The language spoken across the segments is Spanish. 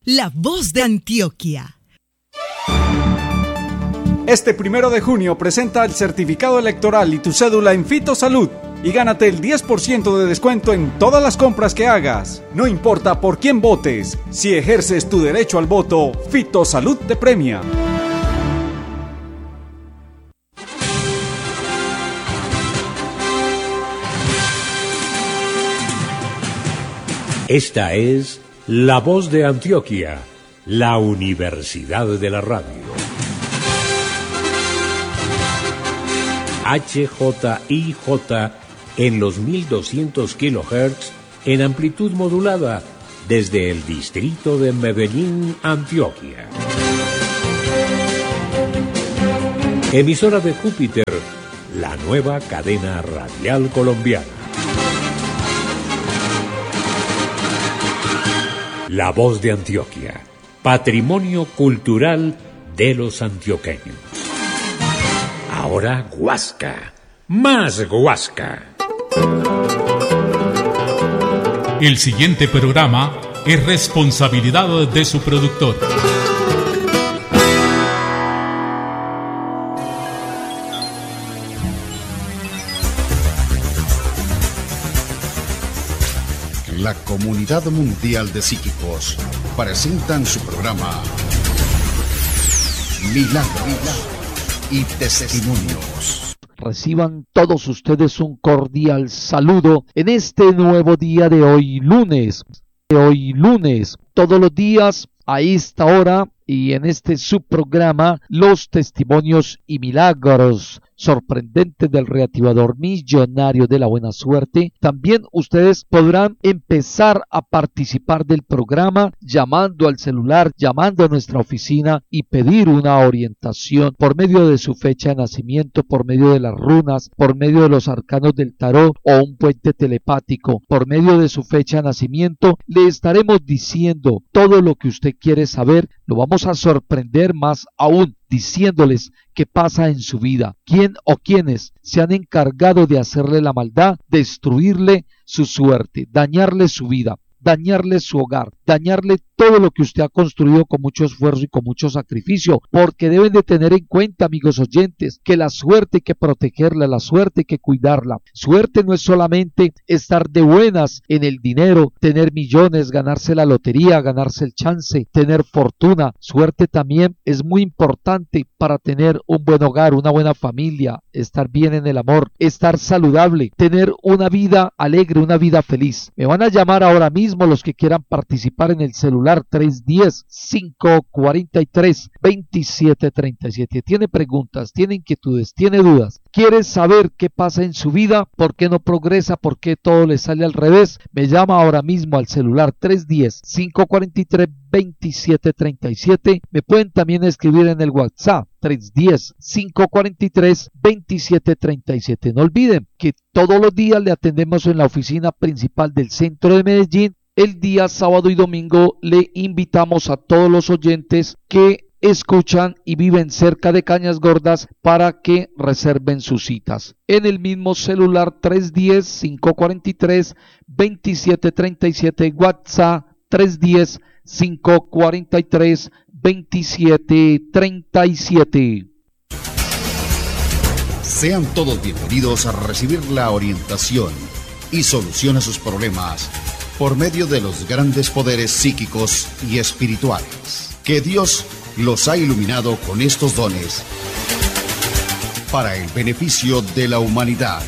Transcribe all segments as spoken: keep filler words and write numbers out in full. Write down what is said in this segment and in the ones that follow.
La voz de Antioquia. Este primero de junio presenta el certificado electoral y tu cédula en Fitosalud y gánate el diez por ciento de descuento en todas las compras que hagas. No importa por quién votes, si ejerces tu derecho al voto, Fitosalud te premia. Esta es La Voz de Antioquia, la Universidad de la Radio. H J I J en los mil doscientos kilohertz en amplitud modulada desde el distrito de Medellín, Antioquia. Emisora de Júpiter, la nueva cadena radial colombiana. La Voz de Antioquia, patrimonio cultural de los antioqueños. Ahora Guasca, más Guasca. El siguiente programa es responsabilidad de su productor. La Comunidad Mundial de Psíquicos presentan su programa Milagros y Testimonios. Reciban todos ustedes un cordial saludo en este nuevo día de hoy lunes. De hoy lunes, todos los días a esta hora y en este subprograma Los Testimonios y Milagros sorprendentes del reactivador millonario de la buena suerte. También ustedes podrán empezar a participar del programa llamando al celular, llamando a nuestra oficina y pedir una orientación por medio de su fecha de nacimiento, por medio de las runas, por medio de los arcanos del tarot o un puente telepático. Por medio de su fecha de nacimiento le estaremos diciendo todo lo que usted quiere saber. Lo vamos a sorprender más aún diciéndoles qué pasa en su vida, quién o quiénes se han encargado de hacerle la maldad, destruirle su suerte, dañarle su vida, dañarle su hogar, dañarle todo lo que usted ha construido con mucho esfuerzo y con mucho sacrificio, porque deben de tener en cuenta, amigos oyentes, que la suerte hay que protegerla, la suerte hay que cuidarla. Suerte no es solamente estar de buenas en el dinero, tener millones, ganarse la lotería, ganarse el chance, tener fortuna. Suerte también es muy importante para tener un buen hogar, una buena familia, estar bien en el amor, estar saludable, tener una vida alegre, una vida feliz. Me van a llamar ahora mismo los que quieran participar en el celular tres uno cero, cinco cuatro tres, dos siete tres siete. Tiene preguntas, tiene inquietudes, tiene dudas, quiere saber qué pasa en su vida, por qué no progresa, por qué todo le sale al revés. Me llama ahora mismo al celular tres uno cero, cinco cuatro tres, dos siete tres siete. Me pueden también escribir en el WhatsApp tres uno cero, cinco cuatro tres, dos siete tres siete. No olviden que todos los días le atendemos en la oficina principal del centro de Medellín. El día sábado y domingo le invitamos a todos los oyentes que escuchan y viven cerca de Cañas Gordas para que reserven sus citas. En el mismo celular tres uno cero, cinco cuatro tres, dos siete tres siete, WhatsApp tres uno cero, cinco cuatro tres, dos siete tres siete. Sean todos bienvenidos a recibir la orientación y solución a sus problemas por medio de los grandes poderes psíquicos y espirituales, que Dios los ha iluminado con estos dones para el beneficio de la humanidad.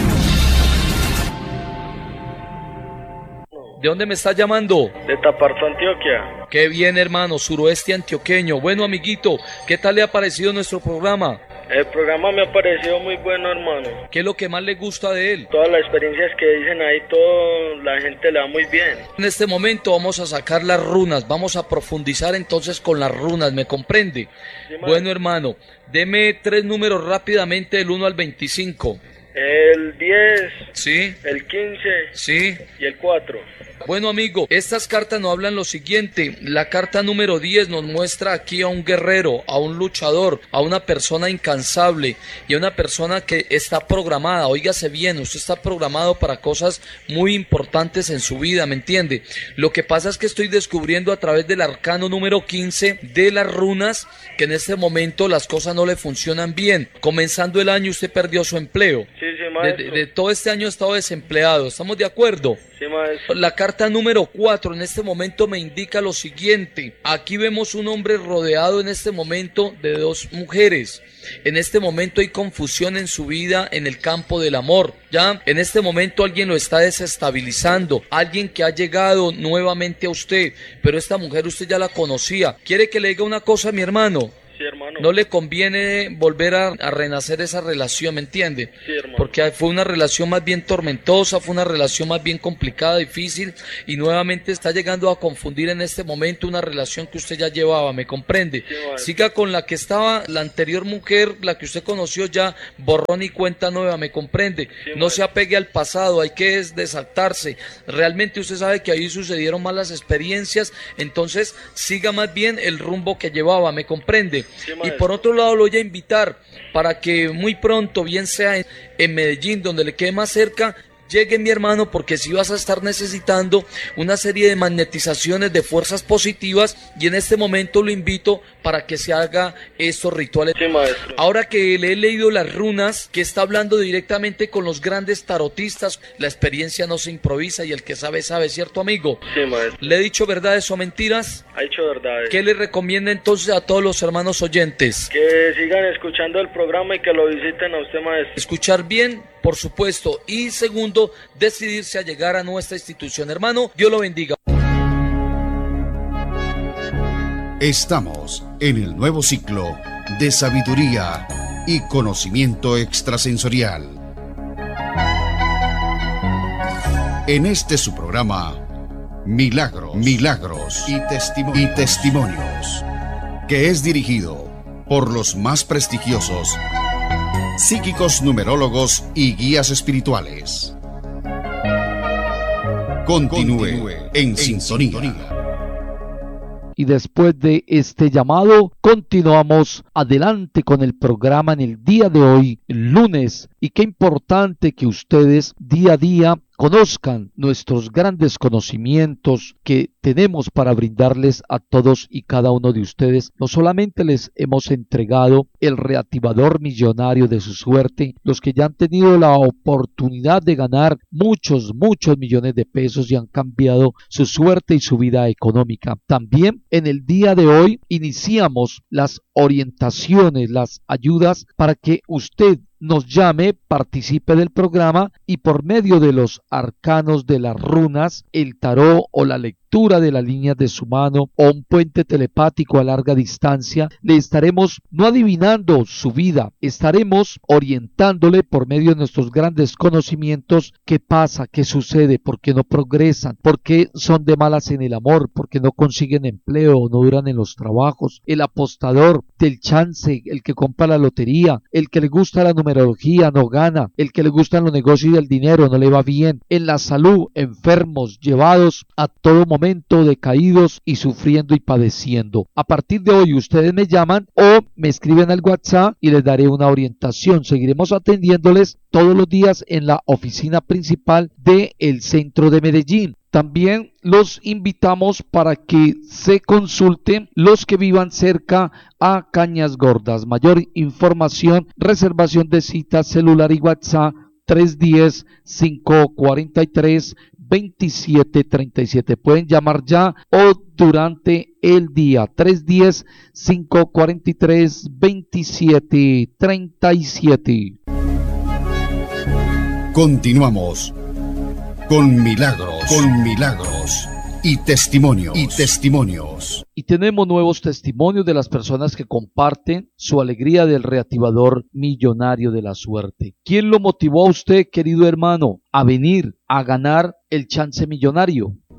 ¿De dónde me estás llamando? De Taparto, Antioquia. Qué bien, hermano, suroeste antioqueño. Bueno, amiguito, ¿qué tal le ha parecido nuestro programa? El programa me ha parecido muy bueno, hermano. ¿Qué es lo que más le gusta de él? Todas las experiencias que dicen ahí, todo, la gente le va muy bien. En este momento vamos a sacar las runas, vamos a profundizar entonces con las runas, ¿me comprende? Sí, bueno, hermano, deme tres números rápidamente del uno al veinticinco. El diez. Sí. El quince. Sí. Y el cuatro. Bueno, amigo, estas cartas nos hablan lo siguiente. La carta número diez nos muestra aquí a un guerrero, a un luchador, a una persona incansable y a una persona que está programada. Óigase bien, usted está programado para cosas muy importantes en su vida, ¿me entiende? Lo que pasa es que estoy descubriendo a través del arcano número quince de las runas que en este momento las cosas no le funcionan bien. Comenzando el año usted perdió su empleo. Sí, sí, maestro. De, de, de todo este año ha estado desempleado, ¿estamos de acuerdo? Sí, maestro. La carta número cuatro en este momento me indica lo siguiente. Aquí vemos un hombre rodeado en este momento de dos mujeres. En este momento hay confusión en su vida en el campo del amor. Ya en este momento alguien lo está desestabilizando, alguien que ha llegado nuevamente a usted, pero esta mujer usted ya la conocía. ¿Quiere que le diga una cosa, mi hermano? Sí, hermano. No le conviene volver a, a renacer esa relación, ¿me entiende? Sí, hermano. Porque fue una relación más bien tormentosa, fue una relación más bien complicada, difícil, y nuevamente está llegando a confundir en este momento una relación que usted ya llevaba, ¿me comprende? Sí, bueno. Siga con la que estaba la anterior mujer, la que usted conoció ya, borrón y cuenta nueva, ¿me comprende? Sí, no bueno. se apegue al pasado, hay que des- desaltarse. Realmente usted sabe que ahí sucedieron malas experiencias, entonces siga más bien el rumbo que llevaba, ¿me comprende? Sí, y maestro. por otro lado lo voy a invitar para que muy pronto, bien sea en, en Medellín, donde le quede más cerca, llegue mi hermano, porque si vas a estar necesitando una serie de magnetizaciones de fuerzas positivas, y en este momento lo invito para que se haga estos rituales. Sí, maestro. Ahora que le he leído las runas, que está hablando directamente con los grandes tarotistas, la experiencia no se improvisa y el que sabe, sabe, ¿cierto, amigo? Sí, maestro. ¿Le he dicho verdades o mentiras? Ha dicho verdades. ¿Qué le recomienda entonces a todos los hermanos oyentes? Que sigan escuchando el programa y que lo visiten a usted, maestro. Escuchar bien, por supuesto, y segundo, decidirse a llegar a nuestra institución. Hermano, Dios lo bendiga. Estamos en el nuevo ciclo de sabiduría y conocimiento extrasensorial. En este su programa, Milagros, Milagros y, Testimo- y Testimonios, que es dirigido por los más prestigiosos psíquicos, numerólogos y guías espirituales. Continúe, Continúe en, en sintonía. sintonía. Y después de este llamado, continuamos adelante con el programa en el día de hoy, lunes. Y qué importante que ustedes día a día conozcan nuestros grandes conocimientos que tenemos para brindarles a todos y cada uno de ustedes. No solamente les hemos entregado el reactivador millonario de su suerte, los que ya han tenido la oportunidad de ganar muchos, muchos millones de pesos y han cambiado su suerte y su vida económica. También en el día de hoy iniciamos las orientaciones, las ayudas para que usted nos llame, participe del programa y por medio de los arcanos de las runas, el tarot o la lectura de las líneas de su mano o un puente telepático a larga distancia, le estaremos no adivinando su vida, estaremos orientándole por medio de nuestros grandes conocimientos qué pasa, qué sucede, por qué no progresan, por qué son de malas en el amor, por qué no consiguen empleo o no duran en los trabajos, el apostador del chance, el que compra la lotería, el que le gusta la numerología no gana, el que le gustan los negocios y el dinero no le va bien, en la salud, enfermos, llevados a todo momento decaídos y sufriendo y padeciendo. A partir de hoy ustedes me llaman o me escriben al WhatsApp y les daré una orientación. Seguiremos atendiéndoles todos los días en la oficina principal del centro de Medellín. También los invitamos para que se consulten los que vivan cerca a Cañas Gordas. Mayor información, reservación de citas, celular y WhatsApp tres uno cero, cinco cuatro tres, dos siete tres siete. Pueden llamar ya o durante el día. tres uno cero, cinco cuatro tres, dos siete tres siete. Continuamos con milagros, con milagros y testimonios, y testimonios. Y tenemos nuevos testimonios de las personas que comparten su alegría del reactivador millonario de la suerte. ¿Quién lo motivó a usted, querido hermano, a venir a ganar el chance millonario?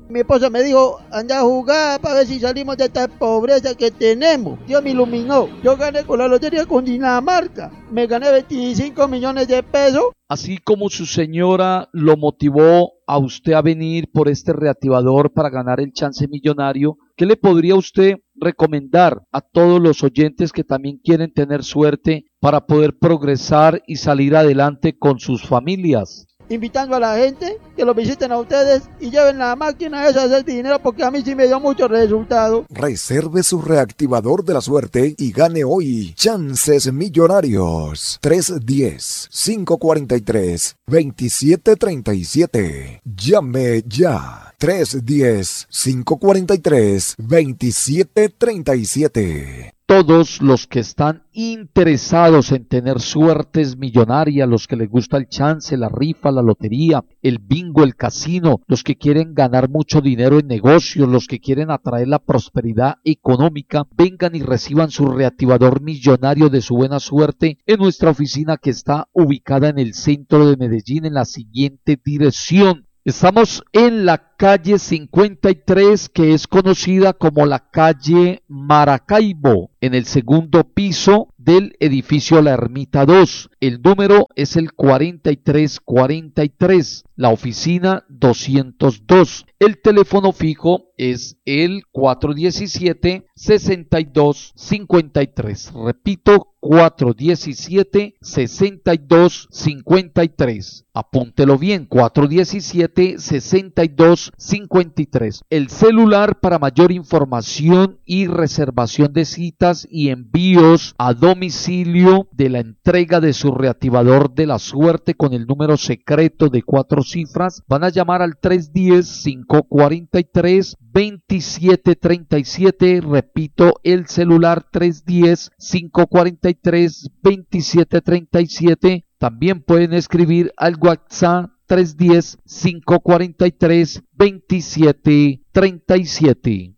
Mi esposa me dijo, anda a jugar para ver si salimos de esta pobreza que tenemos. Dios me iluminó. Yo gané con la lotería con Dinamarca. Me gané veinticinco millones de pesos. Así como su señora lo motivó a usted a venir por este reactivador para ganar el chance millonario, ¿qué le podría usted recomendar a todos los oyentes que también quieren tener suerte para poder progresar y salir adelante con sus familias? Invitando a la gente que lo visiten a ustedes y lleven la máquina esa a hacer dinero, porque a mí sí me dio mucho resultado. Reserve su reactivador de la suerte y gane hoy chances millonarios. tres uno cero, cinco cuatro tres, dos siete tres siete. Llame ya. tres uno cero, cinco cuatro tres, dos siete tres siete. Todos los que están interesados en tener suertes millonarias, los que les gusta el chance, la rifa, la lotería, el bingo, el casino, los que quieren ganar mucho dinero en negocios, los que quieren atraer la prosperidad económica, vengan y reciban su reactivador millonario de su buena suerte en nuestra oficina, que está ubicada en el centro de Medellín, en la siguiente dirección. Estamos en la calle cincuenta y tres, que es conocida como la calle Maracaibo, en el segundo piso del edificio La Ermita dos. El número es el cuarenta y tres cuarenta y tres, la oficina doscientos dos. El teléfono fijo es el cuatro uno siete, seis dos cinco tres. Repito, cuatro uno siete, seis dos cinco tres. Apúntelo bien, cuatro uno siete, seis dos cinco tres. El celular para mayor información y reservación de citas y envíos a domicilio de la entrega de su reactivador de la suerte con el número secreto de cuatro cifras, van a llamar al tres uno cero, cinco cuatro tres, dos siete tres siete. Repito, el celular tres uno cero, cinco cuatro tres, dos siete tres siete. También pueden escribir al WhatsApp tres uno cero, cinco cuatro tres, dos siete tres siete.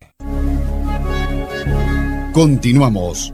Continuamos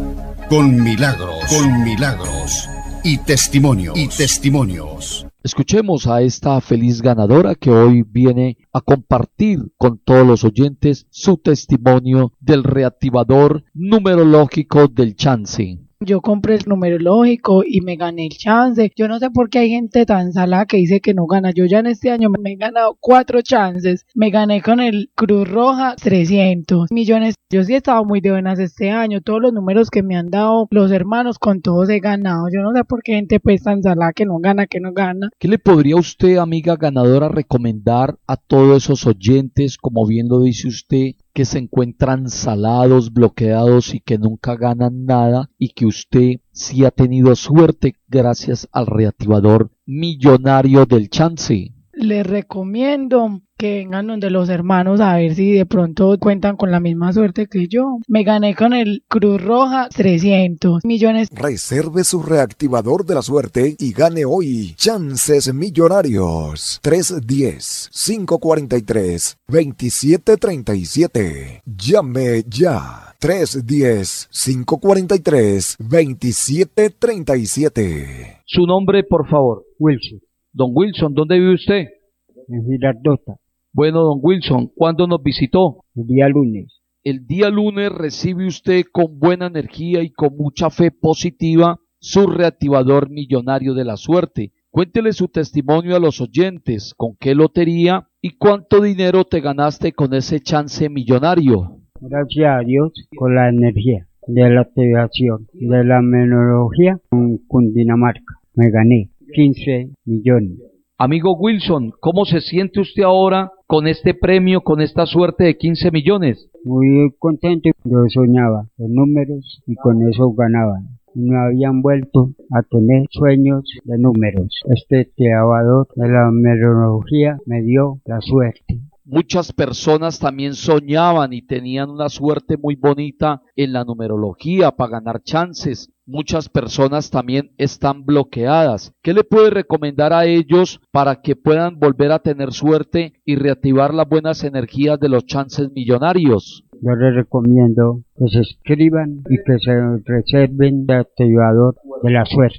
con Milagros, con Milagros y testimonios, y testimonios. Escuchemos a esta feliz ganadora que hoy viene a compartir con todos los oyentes su testimonio del reactivador numerológico del chance. Yo compré el numerológico y me gané el chance. Yo no sé por qué hay gente tan salada que dice que no gana. Yo ya en este año me he ganado cuatro chances. Me gané con el Cruz Roja trescientos millones. Yo sí he estado muy de buenas este año. Todos los números que me han dado los hermanos, con todos he ganado. Yo no sé por qué gente pues tan salada que no gana, que no gana. ¿Qué le podría usted, amiga ganadora, recomendar a todos esos oyentes, como bien lo dice usted, que se encuentran salados, bloqueados y que nunca ganan nada, y que usted sí ha tenido suerte gracias al reactivador millonario del chance? Les recomiendo que vengan donde los hermanos a ver si de pronto cuentan con la misma suerte que yo. Me gané con el Cruz Roja trescientos millones. Reserve su reactivador de la suerte y gane hoy chances millonarios. tres uno cero, cinco cuatro tres, dos siete tres siete. Llame ya. tres uno cero, cinco cuatro tres, dos siete tres siete. Su nombre, por favor. Wilson. Don Wilson, ¿dónde vive usted? En Girardota. Bueno, don Wilson, ¿cuándo nos visitó? El día lunes. El día lunes recibe usted con buena energía y con mucha fe positiva su reactivador millonario de la suerte. Cuéntele su testimonio a los oyentes, con qué lotería y cuánto dinero te ganaste con ese chance millonario. Gracias a Dios, con la energía de la activación de la menología con Cundinamarca. Me gané quince millones. Amigo Wilson, ¿cómo se siente usted ahora con este premio, con esta suerte de quince millones? Muy contento. Yo soñaba los números y con eso ganaba. Me habían vuelto a tener sueños de números. Este activador de la numerología me dio la suerte. Muchas personas también soñaban y tenían una suerte muy bonita en la numerología para ganar chances. Muchas personas también están bloqueadas. ¿Qué le puede recomendar a ellos para que puedan volver a tener suerte y reactivar las buenas energías de los chances millonarios? Yo les recomiendo que se escriban y que se reserven el activador de la suerte.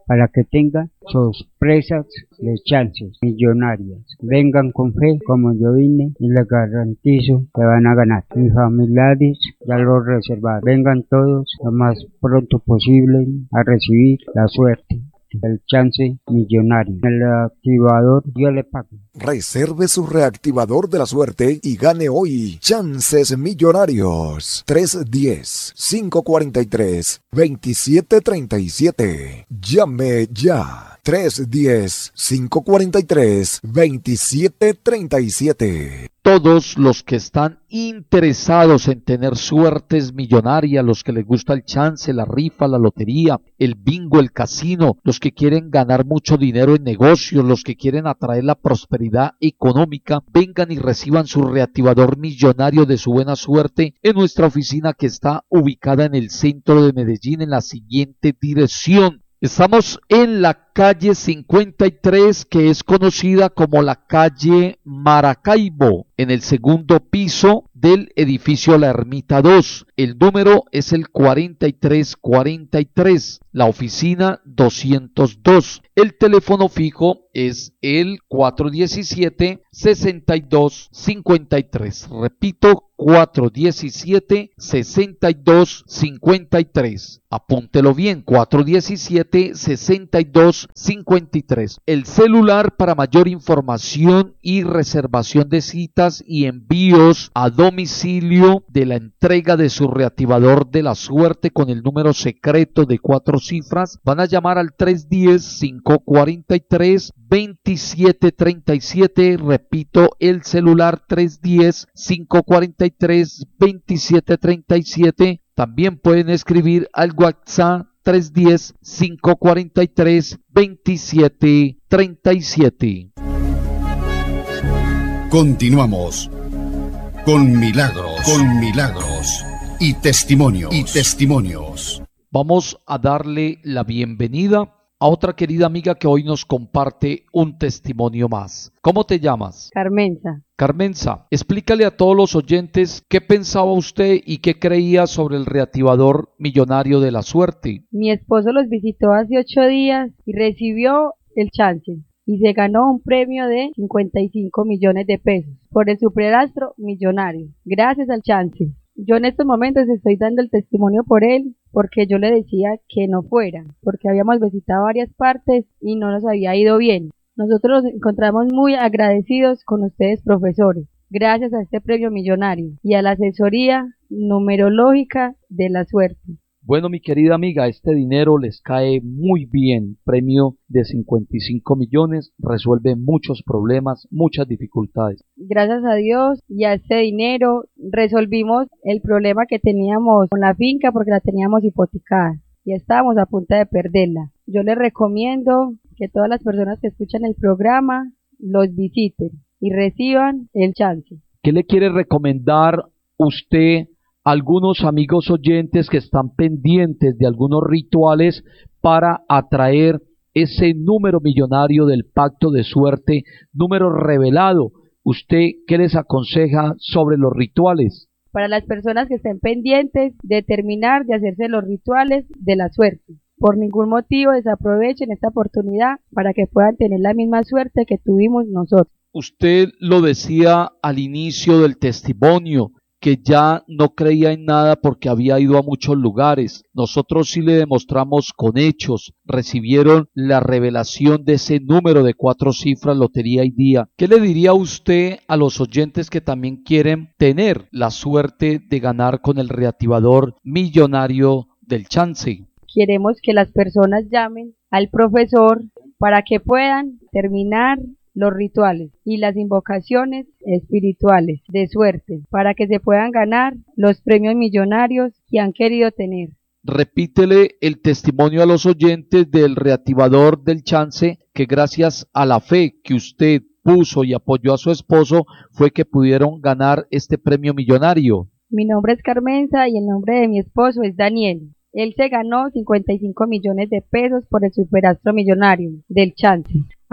para que tengan sorpresas de chances millonarias. Vengan con fe como yo vine y les garantizo que van a ganar. Mis familiares ya lo reservaron. Vengan todos lo más pronto posible a recibir la suerte, el chance millonario. El activador yo le pago. Reserve su reactivador de la suerte y gane hoy chances millonarios. tres uno cero, cinco cuatro tres, dos siete tres siete. Llame ya. tres uno cero, cinco cuatro tres, dos siete tres siete. Todos los que están interesados en tener suertes millonarias, los que les gusta el chance, la rifa, la lotería, el bingo, el casino, los que quieren ganar mucho dinero en negocios, los que quieren atraer la prosperidad económica, vengan y reciban su reactivador millonario de su buena suerte en nuestra oficina que está ubicada en el centro de Medellín en la siguiente dirección. Estamos en la calle cincuenta y tres, que es conocida como la calle Maracaibo, en el segundo piso del edificio La Ermita dos. El número es el cuarenta y tres cuarenta y tres, la oficina doscientos dos. El teléfono fijo es el cuatro uno siete, seis dos cinco tres. Repito, cuatro uno siete, seis dos cinco tres. Apúntelo bien, cuatro uno siete, seis dos cinco tres. El celular para mayor información y reservación de citas y envíos a domicilio de la entrega de su reactivador de la suerte con el número secreto de cuatro cifras. Van a llamar al tres uno cero, cinco cuatro tres, dos siete tres siete. Repito, el celular tres uno cero, cinco cuatro tres, dos siete tres siete. También pueden escribir al WhatsApp tres uno cero, cinco cuatro tres, dos siete tres siete. Continuamos con Milagros, con Milagros y testimonios, y testimonios. Vamos a darle la bienvenida a otra querida amiga que hoy nos comparte un testimonio más. ¿Cómo te llamas? Carmenza. Carmenza, explícale a todos los oyentes qué pensaba usted y qué creía sobre el reactivador millonario de la suerte. Mi esposo los visitó hace ocho días y recibió el chance y se ganó un premio de cincuenta y cinco millones de pesos por el superastro millonario, gracias al chance. Yo en estos momentos estoy dando el testimonio por él, porque yo le decía que no fuera, porque habíamos visitado varias partes y no nos había ido bien. Nosotros nos encontramos muy agradecidos con ustedes, profesores, gracias a este premio millonario y a la asesoría numerológica de la suerte. Bueno, mi querida amiga, este dinero les cae muy bien. Premio de cincuenta y cinco millones, resuelve muchos problemas, muchas dificultades. Gracias a Dios y a este dinero resolvimos el problema que teníamos con la finca, porque la teníamos hipotecada y estábamos a punto de perderla. Yo les recomiendo que todas las personas que escuchan el programa los visiten y reciban el chance. ¿Qué le quiere recomendar usted a algunos amigos oyentes que están pendientes de algunos rituales para atraer ese número millonario del pacto de suerte, número revelado? ¿Usted qué les aconseja sobre los rituales? Para las personas que estén pendientes de terminar de hacerse los rituales de la suerte, por ningún motivo desaprovechen esta oportunidad para que puedan tener la misma suerte que tuvimos nosotros. Usted lo decía al inicio del testimonio, que ya no creía en nada porque había ido a muchos lugares. Nosotros sí le demostramos con hechos. Recibieron la revelación de ese número de cuatro cifras, lotería y día. ¿Qué le diría usted a los oyentes que también quieren tener la suerte de ganar con el reactivador millonario del chance? Queremos que las personas llamen al profesor para que puedan terminar los rituales y las invocaciones espirituales de suerte para que se puedan ganar los premios millonarios que han querido tener. Repítele el testimonio a los oyentes del reactivador del chance, que gracias a la fe que usted puso y apoyó a su esposo fue que pudieron ganar este premio millonario. Mi nombre es Carmenza y el nombre de mi esposo es Daniel. Él se ganó cincuenta y cinco millones de pesos por el superastro millonario del chance.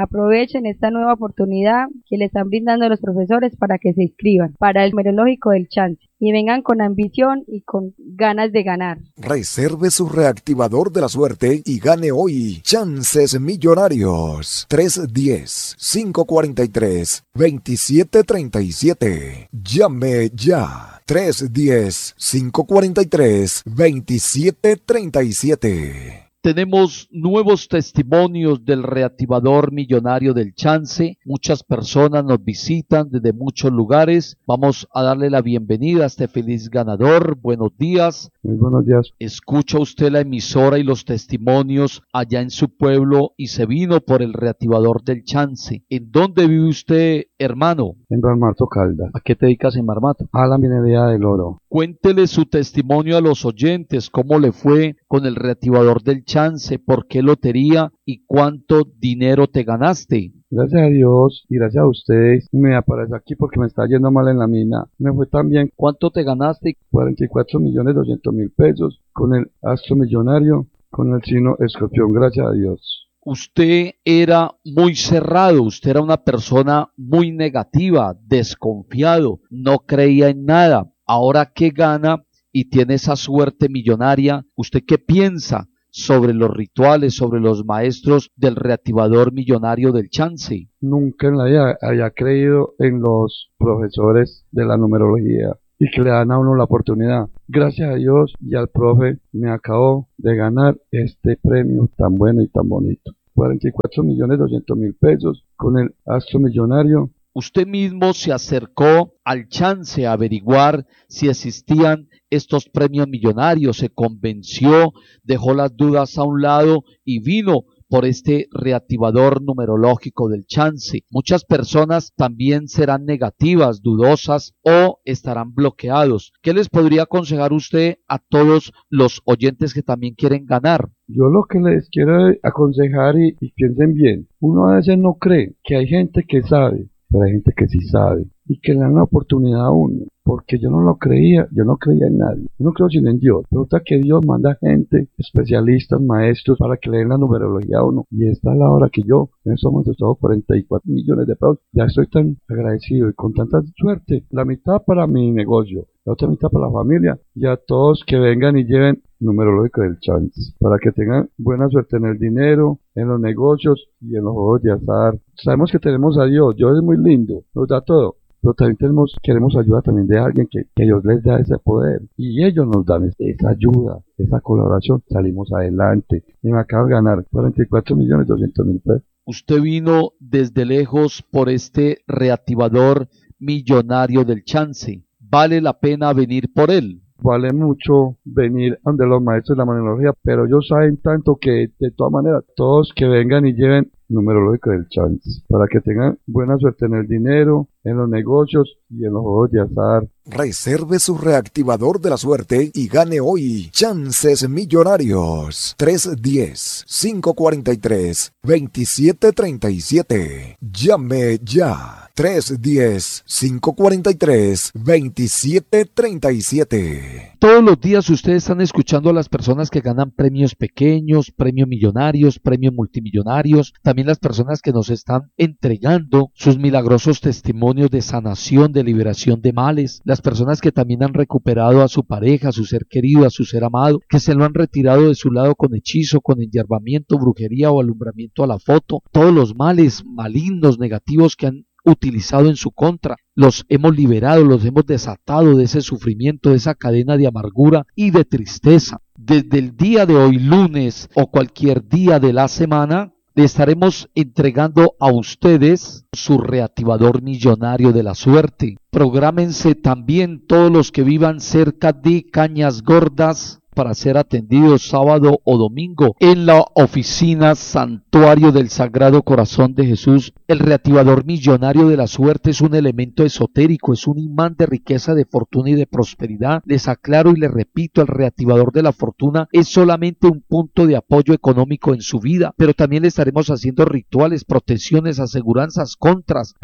Aprovechen esta nueva oportunidad que le están brindando los profesores para que se inscriban para el numerológico del chance y vengan con ambición y con ganas de ganar. Reserve su reactivador de la suerte y gane hoy chances millonarios. tres uno cero, cinco cuatro tres, dos siete tres siete. Llame ya. tres uno cero, cinco cuatro tres, dos siete tres siete. Tenemos nuevos testimonios del reactivador millonario del chance. Muchas personas nos visitan desde muchos lugares. Vamos a darle la bienvenida a este feliz ganador. Buenos días. Muy buenos días. Escucha usted la emisora y los testimonios allá en su pueblo y se vino por el reactivador del chance. ¿En dónde vive usted, hermano? En Marmato, Caldas. ¿A qué te dedicas en Marmato? A la minería del oro. Cuéntele su testimonio a los oyentes, cómo le fue con el reactivador del chance, por qué lotería y cuánto dinero te ganaste. Gracias a Dios y gracias a ustedes me aparece aquí porque me está yendo mal en la mina. Me fue tan bien. ¿Cuánto te ganaste? cuarenta y cuatro millones doscientos mil pesos con el astro millonario, con el signo escorpión, gracias a Dios. Usted era muy cerrado, usted era una persona muy negativa, desconfiado, no creía en nada. Ahora que gana y tiene esa suerte millonaria, ¿usted qué piensa sobre los rituales, sobre los maestros del reactivador millonario del chance? Nunca en la vida había creído en los profesores de la numerología y que le dan a uno la oportunidad. Gracias a Dios y al profe me acabo de ganar este premio tan bueno y tan bonito. cuarenta y cuatro millones doscientos mil pesos con el astro millonario. Usted mismo se acercó al chance a averiguar si existían estos premios millonarios, se convenció, dejó las dudas a un lado y vino por este reactivador numerológico del chance. Muchas personas también serán negativas, dudosas o estarán bloqueados. ¿Qué les podría aconsejar usted a todos los oyentes que también quieren ganar? Yo lo que les quiero aconsejar y, y piensen bien, uno a veces no cree que hay gente que sabe, pero hay gente que sí sabe y que le dan la oportunidad a uno, porque yo no lo creía, yo no creía en nadie, yo no creo sino en Dios. Resulta que Dios manda gente, especialistas, maestros, para que le den la numerología a uno, y esta es la hora que yo, en estos momentos tengo cuarenta y cuatro millones de pesos, ya estoy tan agradecido y con tanta suerte, la mitad para mi negocio, la otra mitad para la familia, y a todos que vengan y lleven numerológico del chance, para que tengan buena suerte en el dinero, en los negocios y en los juegos de azar. Sabemos que tenemos a Dios, Dios es muy lindo, nos da todo, pero también tenemos, queremos ayuda también de alguien que, que Dios les da ese poder, y ellos nos dan esa ayuda, esa colaboración, salimos adelante, y me acabo de ganar cuarenta y cuatro millones doscientos mil pesos. Usted vino desde lejos por este reactivador millonario del chance, ¿vale la pena venir por él? Vale mucho venir donde los maestros de la numerología, pero ellos saben tanto que de todas maneras, todos que vengan y lleven numerológico del chance, para que tengan buena suerte en el dinero, en los negocios y en los juegos de azar. Reserve su reactivador de la suerte y gane hoy chances millonarios. tres uno cero, cinco cuatro tres, dos siete tres siete. Llame ya. tres uno cero, cinco cuatro tres, dos siete tres siete. Todos los días ustedes están escuchando a las personas que ganan premios pequeños, premios millonarios, premios multimillonarios, también las personas que nos están entregando sus milagrosos testimonios de sanación, de liberación de males, las personas que también han recuperado a su pareja, a su ser querido, a su ser amado, que se lo han retirado de su lado con hechizo, con enyerbamiento, brujería o alumbramiento a la foto, todos los males malignos, negativos que han utilizado en su contra, los hemos liberado, los hemos desatado de ese sufrimiento, de esa cadena de amargura y de tristeza. Desde el día de hoy, lunes o cualquier día de la semana, le estaremos entregando a ustedes su reactivador millonario de la suerte. Prográmense también todos los que vivan cerca de Cañas Gordas para ser atendidos sábado o domingo en la oficina Santuario del Sagrado Corazón de Jesús. El reactivador millonario de la suerte es un elemento esotérico, es un imán de riqueza, de fortuna y de prosperidad. Les aclaro y les repito, el reactivador de la fortuna es solamente un punto de apoyo económico en su vida, pero también le estaremos haciendo rituales, protecciones, aseguranzas, contras para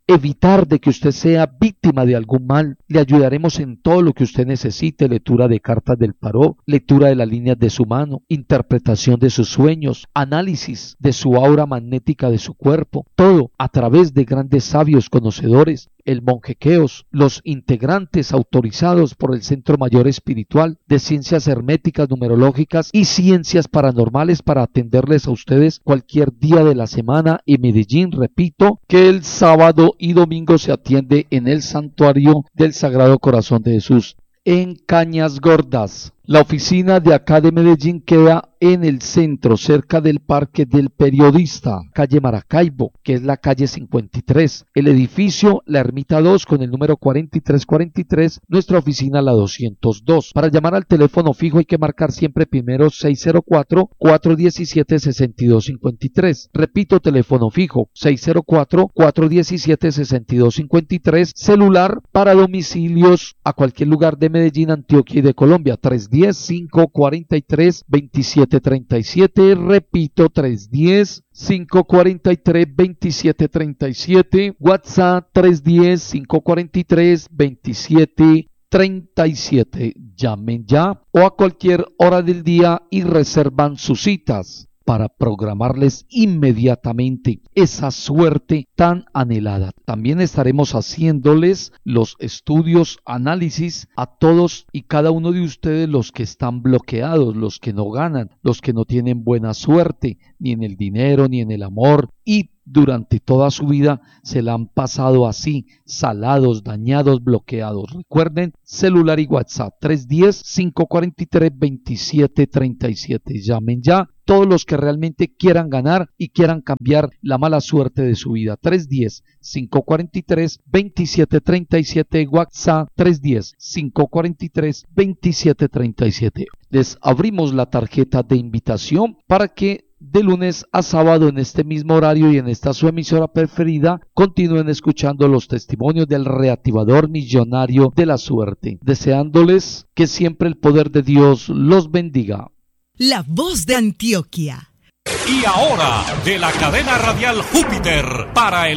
evitar de que usted sea víctima de algún mal. Le ayudaremos en todo lo que usted necesite: lectura de cartas del tarot, lectura de las líneas de su mano, interpretación de sus sueños, análisis de su aura magnética de su cuerpo, todo a través de grandes sabios conocedores. El monje Keos, los integrantes autorizados por el Centro Mayor Espiritual de Ciencias Herméticas, Numerológicas y Ciencias Paranormales, para atenderles a ustedes cualquier día de la semana en Medellín. Repito que el sábado y domingo se atiende en el Santuario del Sagrado Corazón de Jesús en Cañas Gordas. La oficina de acá de Medellín queda en el centro, cerca del Parque del Periodista, calle Maracaibo, que es la calle cincuenta y tres. El edificio, la Ermita dos, con el número cuarenta y tres cuarenta y tres, nuestra oficina la doscientos dos. Para llamar al teléfono fijo hay que marcar siempre primero seis cero cuatro, cuatro uno siete, seis dos cinco tres. Repito, teléfono fijo seis cero cuatro, cuatro uno siete, seis dos cinco tres. Celular para domicilios a cualquier lugar de Medellín, Antioquia y de Colombia, tres uno cero, cinco cuatro tres, dos siete tres siete. Repito, tres uno cero, cinco cuatro tres, dos siete tres siete. WhatsApp tres uno cero, cinco cuatro tres, dos siete tres siete. Llamen ya o a cualquier hora del día y reservan sus citas para programarles inmediatamente esa suerte tan anhelada. También estaremos haciéndoles los estudios, análisis a todos y cada uno de ustedes, los que están bloqueados, los que no ganan, los que no tienen buena suerte, ni en el dinero, ni en el amor, y durante toda su vida se la han pasado así, salados, dañados, bloqueados. Recuerden, celular y WhatsApp tres uno cero, cinco cuatro tres, dos siete tres siete. Llamen ya todos los que realmente quieran ganar y quieran cambiar la mala suerte de su vida. tres uno cero, cinco cuatro tres, dos siete tres siete. WhatsApp tres uno cero, cinco cuatro tres, dos siete tres siete. Les abrimos la tarjeta de invitación para que de lunes a sábado en este mismo horario y en esta su emisora preferida continúen escuchando los testimonios del reactivador millonario de la suerte, deseándoles que siempre el poder de Dios los bendiga. La voz de Antioquia. Y ahora, de la cadena radial Júpiter para el